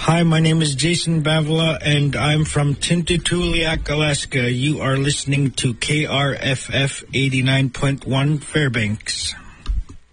Hi, my name is Jason Bavila, and I'm from Tintituliak, Alaska. You are listening to KRFF 89.1 Fairbanks.